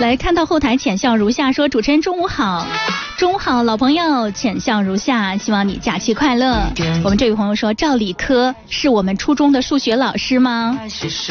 来看到后台浅笑如下说，主持人中午好。中午好，老朋友，浅笑如下，希望你假期快乐。我们这位朋友说，赵理科是我们初中的数学老师吗？